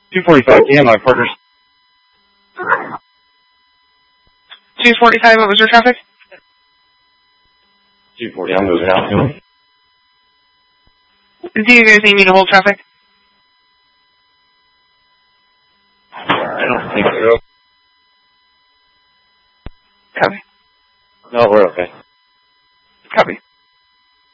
2:45 p.m. My partners. 2:45. What was your traffic? 2:40. I'm moving out. Do you guys need me to hold traffic? I don't think so. Copy. No, we're okay. Copy.